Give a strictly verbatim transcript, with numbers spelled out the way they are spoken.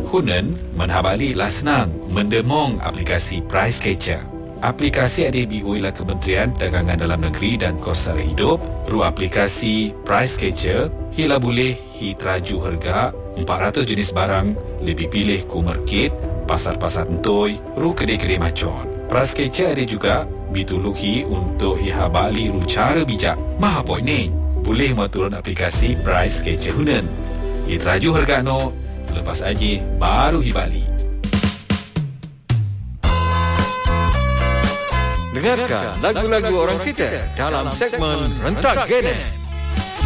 Hunan menhabali lah senang mendemong aplikasi Price Catcher. Aplikasi ada dibuat oleh Kementerian Perdagangan Dalam Negeri dan Kos Sara Hidup. Ru aplikasi Price Catcher hila boleh hi teraju harga empat ratus jenis barang, lebih pilih ku market, pasar-pasar entoi, ru kedai-kedai macon. Price Catcher ada juga bituluhi untuk iha bali ru cara bijak. Maha poin ni, boleh maturun aplikasi Price Catcher Hunan. Hi teraju harga no, lepas aja baru hi bali. Dengarkan lagu-lagu orang kita dalam segmen Rentak Genet.